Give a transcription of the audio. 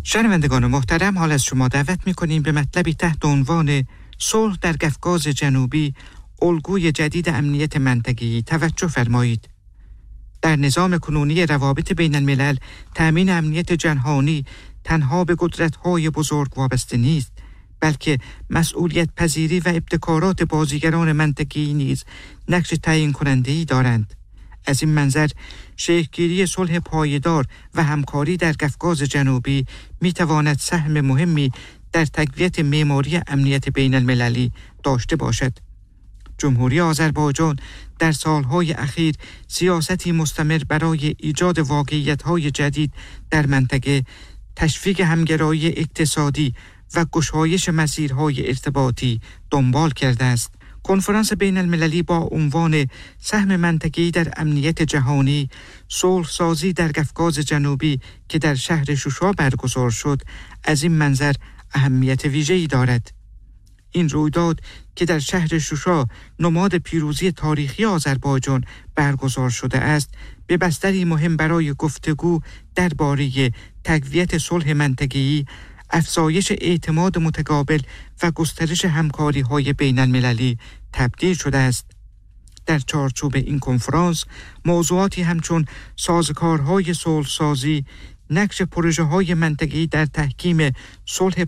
شنوندگان محترم، حال از شما دعوت می‌کنیم به مطلبی تحت عنوان صلح در قفقاز جنوبی، الگوی جدید امنیت منطقه‌ای توجه فرمایید. در نظام کنونی روابط بین الملل، تأمین امنیت جهانی تنها به قدرت‌های بزرگ وابسته نیست، بلکه مسئولیت پذیری و ابتکارات بازیگران منطقه‌ای نیز نقش تعیین کننده‌ای دارند. از این منظر شکل‌گیری صلح پایدار و همکاری در قفقاز جنوبی می‌تواند سهم مهمی در تقویت معماری امنیت بین المللی داشته باشد. جمهوری آذربایجان در سالهای اخیر سیاستی مستمر برای ایجاد واقعیت‌های جدید در منطقه، تشویق همگرایی اقتصادی و گشایش مسیرهای ارتباطی دنبال کرده است. کنفرانس بین المللی با عنوان سهم منطقه‌ای در امنیت جهانی، صلح سازی در قفقاز جنوبی که در شهر شوشا برگزار شد، از این منظر اهمیت ویژه‌ای دارد. این رویداد که در شهر شوشا نماد پیروزی تاریخی آذربایجان برگزار شده است، به بستری مهم برای گفتگو درباره تقویت صلح منطقه‌ای، افزایش اعتماد متقابل و گسترش همکاری‌های بین المللی تبدیل شده است. در چارچوب این کنفرانس، موضوعاتی همچون سازوکارهای صلح‌سازی، نقش پروژه‌های منطقه‌ای در تحکیم صلح